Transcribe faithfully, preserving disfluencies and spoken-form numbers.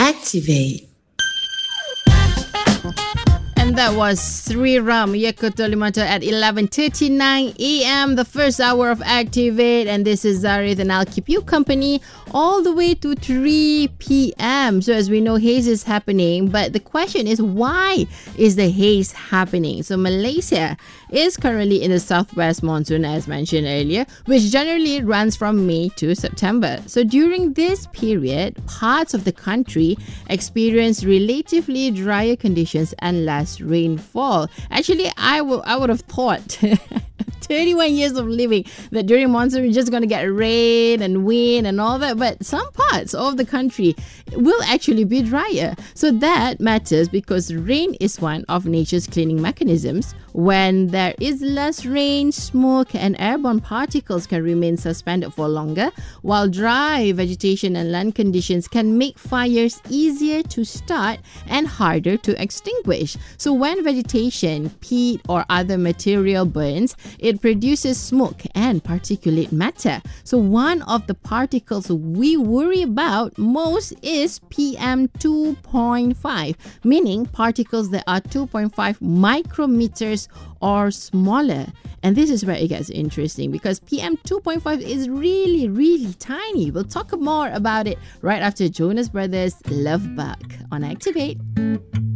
Activate. And that was Sri Ram Yekotolimato at eleven thirty-nine a.m. The first hour of Activate. And this is Zarith, and I'll keep you company all the way to three p.m. So as we know, haze is happening. But the question is, why is the haze happening? So Malaysia is currently in the southwest monsoon, as mentioned earlier, which generally runs from May to September. So during this period, parts of the country experience relatively drier conditions and less rainfall. Actually, I, w- I would have thought thirty-one years of living that during monsoon you're just going to get rain and wind and all that, but some parts of the country will actually be drier. So that matters because rain is one of nature's cleaning mechanisms. When there is less rain, smoke and airborne particles can remain suspended for longer, while dry vegetation and land conditions can make fires easier to start and harder to extinguish. So when vegetation, peat or other material burns, it produces smoke and particulate matter. So one of the particles we worry about most is P M two point five, meaning particles that are two point five micrometers or smaller. And this is where it gets interesting because P M two point five is really, really tiny. We'll talk more about it right after Jonas Brothers' Love Bug on Activate.